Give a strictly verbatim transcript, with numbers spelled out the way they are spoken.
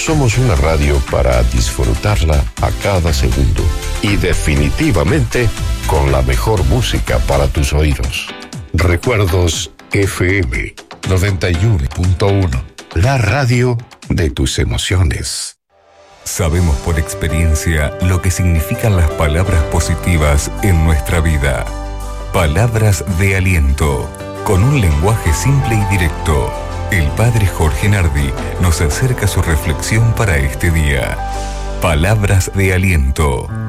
Somos una radio para disfrutarla a cada segundo y definitivamente con la mejor música para tus oídos. Recuerdos F M noventa y uno punto uno, la radio de tus emociones. Sabemos por experiencia lo que significan las palabras positivas en nuestra vida. Palabras de aliento, con un lenguaje simple y directo. El padre Jorge Nardi nos acerca su reflexión para este día. Palabras de aliento.